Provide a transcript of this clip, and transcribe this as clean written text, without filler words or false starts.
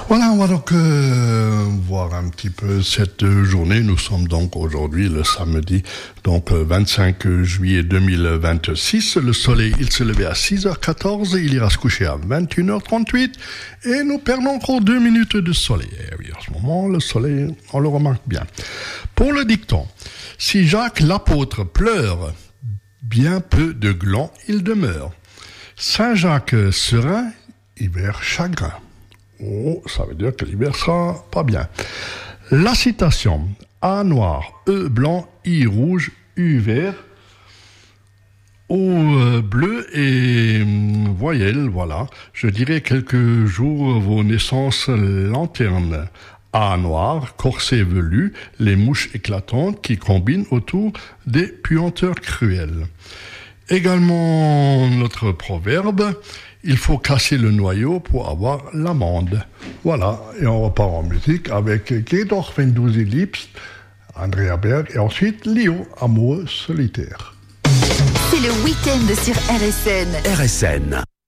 Voilà, on va donc voir un petit peu cette journée. Nous sommes donc aujourd'hui le samedi, donc 25 juillet 2026. Le soleil, il se levait à 6h14, il ira se coucher à 21h38 et nous perdons encore 2 minutes de soleil. Et oui, en ce moment, le soleil, on le remarque bien. Pour le dicton, si Jacques l'apôtre pleure, bien peu de glands il demeure. Saint Jacques serein, hiver chagrin. Oh, ça veut dire que l'hiver sera pas bien. La citation, A noir, E blanc, I rouge, U vert, O bleu et voyelle, voilà. Je dirais quelques jours vos naissances lanternes. A noir, corset velu, les mouches éclatantes qui combinent autour des puanteurs cruelles. Également notre proverbe, il faut casser le noyau pour avoir l'amande. Voilà, et on repart en musique avec Geh doch, wenn du sie liebst, Andrea Berg, et ensuite Lio, Amoureux solitaire. C'est le week-end sur RSN. RSN.